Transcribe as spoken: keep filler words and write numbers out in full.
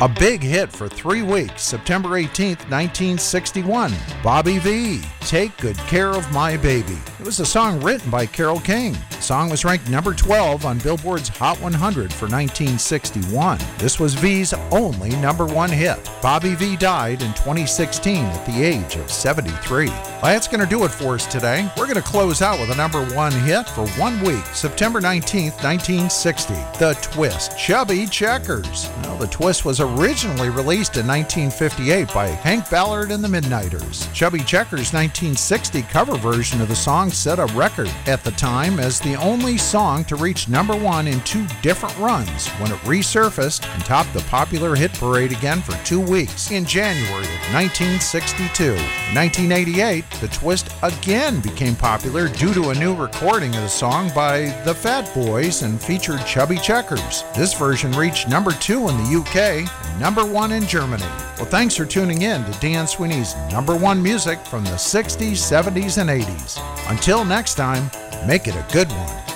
A big hit for three weeks, September eighteenth, nineteen sixty-one. Bobby Vee, Take Good Care of My Baby. It was a song written by Carole King. The song was ranked number twelve on Billboard's Hot one hundred for nineteen sixty-one. This was Vee's only number one hit. Bobby Vee died in twenty sixteen at the age of seventy-three. Well, that's going to do it for us today. We're going to close out with a number one hit for one week, September nineteenth, nineteen sixty. The Twist, Chubby Checkers. Well, The Twist was originally released in nineteen fifty-eight by Hank Ballard and the Midnighters. Chubby Checkers' nineteen sixty cover version of the song set a record at the time as the only song to reach number one in two different runs when it resurfaced and topped the popular hit parade again for two weeks in January of nineteen sixty-two. In nineteen eighty-eight, The Twist again became popular due to a new recording of the song by the Fat Boys and featured Chubby Checkers. This version reached number two in the U K and number one in Germany. Well, thanks for tuning in to Dan Sweeney's number one music from the sixties, seventies, and eighties. Until next time, make it a good one.